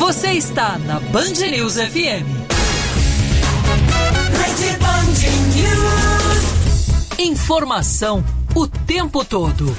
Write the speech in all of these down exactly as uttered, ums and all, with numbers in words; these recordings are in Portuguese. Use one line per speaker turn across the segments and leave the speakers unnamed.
Você está na Band News F M.
Rede Band News.
Informação o tempo todo.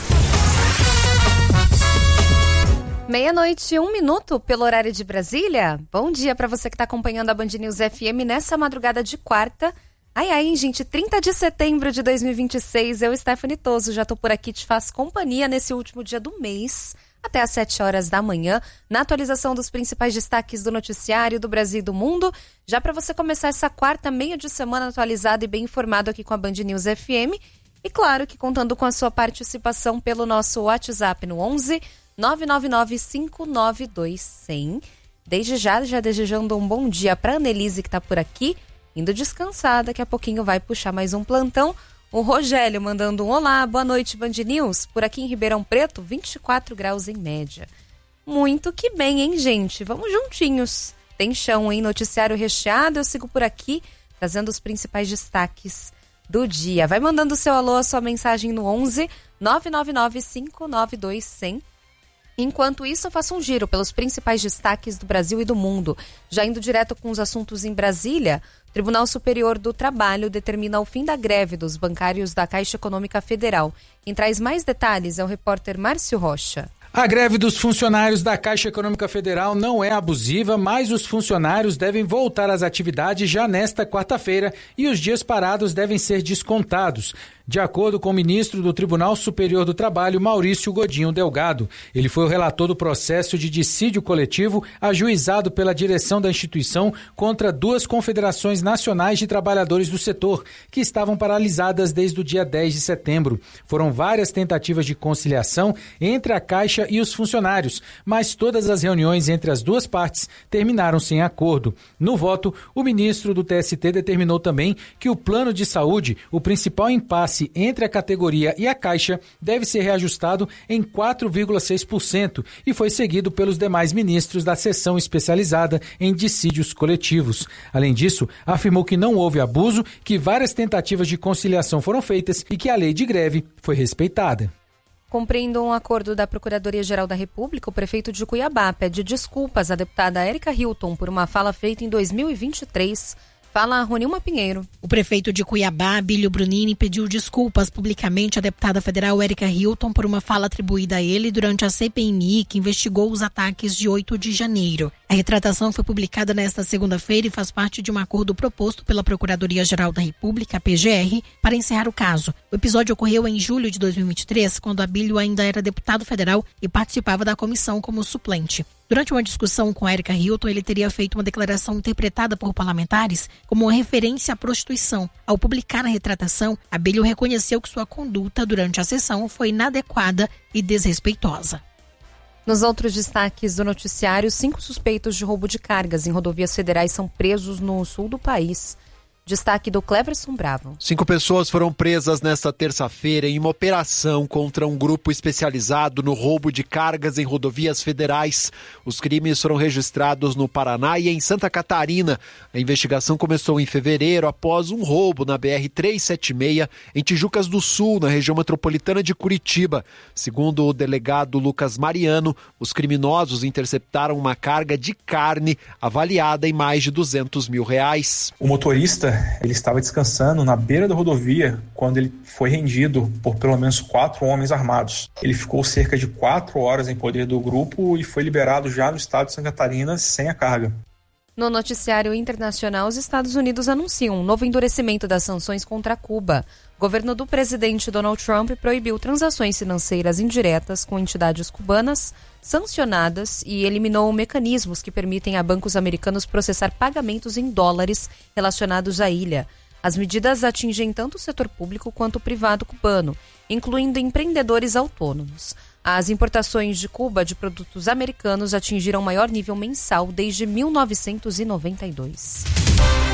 Meia-noite e um minuto pelo horário de Brasília. Bom dia para você que está acompanhando a Band News F M nessa madrugada de quarta. Ai, ai, gente, trinta de setembro de dois mil e vinte e seis. Eu, Stephanie Toso, já tô por aqui, te faço companhia nesse último dia do mês, até às sete horas da manhã, na atualização dos principais destaques do noticiário do Brasil e do mundo. Já para você começar essa quarta, meio de semana atualizado e bem informado aqui com a Band News F M. E claro que contando com a sua participação pelo nosso WhatsApp no onze nove nove nove cinco nove dois zero zero. Desde já, já desejando um bom dia para a Annelise que está por aqui, indo descansar, daqui a pouquinho vai puxar mais um plantão. O Rogério mandando um olá, boa noite Band News, por aqui em Ribeirão Preto, vinte e quatro graus em média. Muito que bem, hein, gente? Vamos juntinhos. Tem chão, hein? Noticiário recheado, eu sigo por aqui, trazendo os principais destaques do dia. Vai mandando o seu alô, a sua mensagem no onze nove nove nove cinco nove dois zero zero. Enquanto isso, eu faço um giro pelos principais destaques do Brasil e do mundo. Já indo direto com os assuntos em Brasília, o Tribunal Superior do Trabalho determina o fim da greve dos bancários da Caixa Econômica Federal. Quem traz mais detalhes é o repórter Márcio Rocha.
A greve dos funcionários da Caixa Econômica Federal não é abusiva, mas os funcionários devem voltar às atividades já nesta quarta-feira e os dias parados devem ser descontados. De acordo com o ministro do Tribunal Superior do Trabalho, Maurício Godinho Delgado. Ele foi o relator do processo de dissídio coletivo ajuizado pela direção da instituição contra duas confederações nacionais de trabalhadores do setor, que estavam paralisadas desde o dia dez de setembro. Foram várias tentativas de conciliação entre a Caixa e os funcionários, mas todas as reuniões entre as duas partes terminaram sem acordo. No voto, o ministro do T S T determinou também que o plano de saúde, o principal impasse entre a categoria e a Caixa, deve ser reajustado em quatro vírgula seis por cento e foi seguido pelos demais ministros da seção especializada em dissídios coletivos. Além disso, afirmou que não houve abuso, que várias tentativas de conciliação foram feitas e que a lei de greve foi respeitada.
Cumprindo um acordo da Procuradoria-Geral da República, o prefeito de Cuiabá pede desculpas à deputada Érica Hilton por uma fala feita em dois mil e vinte e três. Fala a Ronilma Pinheiro.
O prefeito de Cuiabá, Abílio Brunini, pediu desculpas publicamente à deputada federal Érica Hilton por uma fala atribuída a ele durante a C P M I que investigou os ataques de oito de janeiro. A retratação foi publicada nesta segunda-feira e faz parte de um acordo proposto pela Procuradoria-Geral da República, a P G R, para encerrar o caso. O episódio ocorreu em julho de dois mil e vinte e três, quando Abílio ainda era deputado federal e participava da comissão como suplente. Durante uma discussão com Érica Hilton, ele teria feito uma declaração interpretada por parlamentares como uma referência à prostituição. Ao publicar a retratação, Abílio reconheceu que sua conduta durante a sessão foi inadequada e desrespeitosa.
Nos outros destaques do noticiário, cinco suspeitos de roubo de cargas em rodovias federais são presos no sul do país. Destaque do Cleverson Bravo.
Cinco pessoas foram presas nesta terça-feira em uma operação contra um grupo especializado no roubo de cargas em rodovias federais. Os crimes foram registrados no Paraná e em Santa Catarina. A investigação começou em fevereiro após um roubo na B R trezentos e setenta e seis em Tijucas do Sul, na região metropolitana de Curitiba. Segundo o delegado Lucas Mariano, os criminosos interceptaram uma carga de carne avaliada em mais de duzentos mil reais.
O motorista ele estava descansando na beira da rodovia quando ele foi rendido por pelo menos quatro homens armados. Ele ficou cerca de quatro horas em poder do grupo e foi liberado já no estado de Santa Catarina sem a carga.
No noticiário internacional, os Estados Unidos anunciam um novo endurecimento das sanções contra Cuba. O governo do presidente Donald Trump proibiu transações financeiras indiretas com entidades cubanas sancionadas e eliminou mecanismos que permitem a bancos americanos processar pagamentos em dólares relacionados à ilha. As medidas atingem tanto o setor público quanto o privado cubano, incluindo empreendedores autônomos. As importações de Cuba de produtos americanos atingiram o maior nível mensal desde mil novecentos e noventa e dois.